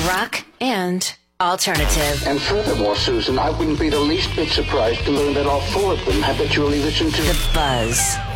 Rock and alternative. And furthermore, Susan, I wouldn't be the least bit surprised to learn that all four of them habitually listen to The Buzz.